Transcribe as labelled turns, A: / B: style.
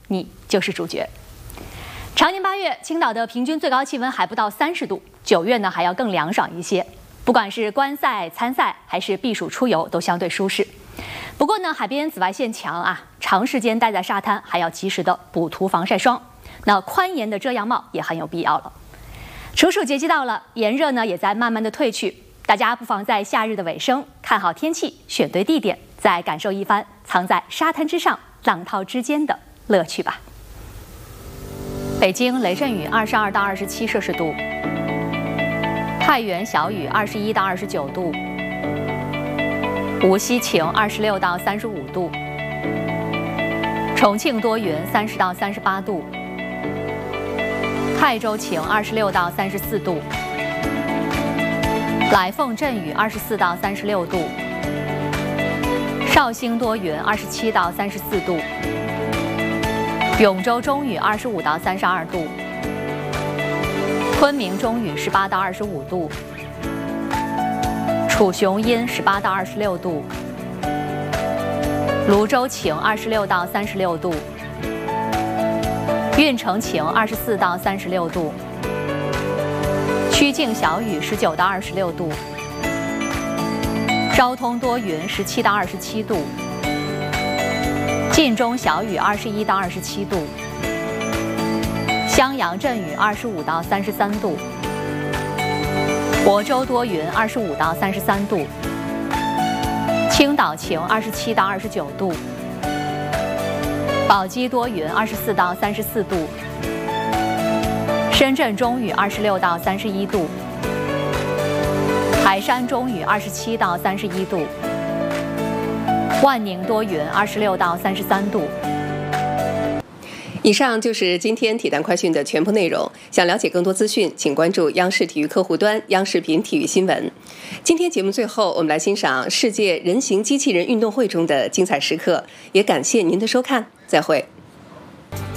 A: 你就是主角。常年8月，青岛的平均最高气温还不到30度，9月呢还要更凉爽一些。不管是观赛、参赛还是避暑出游，都相对舒适。不过呢，海边紫外线强啊，长时间待在沙滩，还要及时的补涂防晒霜。那宽檐的遮阳帽也很有必要了。处暑节气到了，炎热呢也在慢慢的退去，大家不妨在夏日的尾声看好天气，选对地点，再感受一番藏在沙滩之上、浪涛之间的乐趣吧。北京雷阵雨22到27摄氏度，太原小雨21到29度，无锡晴26到35度，重庆多云30到38度，泰州晴26到34度，来凤阵雨24到36度，绍兴多云27到34度，永州中雨25到32度，昆明中雨18到25度，楚雄阴18到26度，泸州晴26到36度，运城晴24到36度，曲靖小雨19到26度，昭通多云17到27度，晋中小雨21到27度，襄阳阵雨25到33度，亳州多云25到33度，青岛晴27到29度，宝鸡多云24到34度，深圳中雨26到31度，台山中雨27到31度，万宁多云26到33度。
B: 以上就是今天体坛快讯的全部内容。想了解更多资讯，请关注央视体育客户端、央视频体育新闻。今天节目最后，我们来欣赏世界人形机器人运动会中的精彩时刻，也感谢您的收看，再会。